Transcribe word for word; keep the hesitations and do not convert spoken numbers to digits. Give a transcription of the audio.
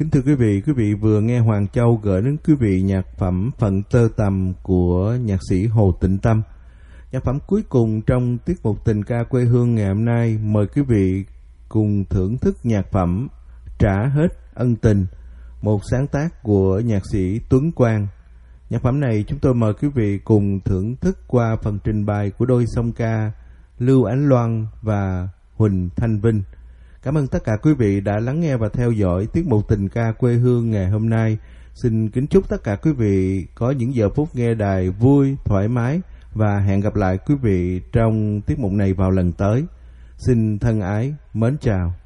Kính thưa quý vị, quý vị vừa nghe Hoàng Châu gửi đến quý vị nhạc phẩm Phận Tơ Tằm của nhạc sĩ Hồ Tịnh Tâm. Nhạc phẩm cuối cùng trong tiết mục Tình Ca Quê Hương ngày hôm nay, mời quý vị cùng thưởng thức nhạc phẩm Trả Hết Ân Tình, một sáng tác của nhạc sĩ Tuấn Quang. Nhạc phẩm này chúng tôi mời quý vị cùng thưởng thức qua phần trình bày của đôi song ca Lưu Ánh Loan và Huỳnh Thanh Vinh. Cảm ơn tất cả quý vị đã lắng nghe và theo dõi tiết mục Tình Ca Quê Hương ngày hôm nay. Xin kính chúc tất cả quý vị có những giờ phút nghe đài vui, thoải mái và hẹn gặp lại quý vị trong tiết mục này vào lần tới. Xin thân ái, mến chào.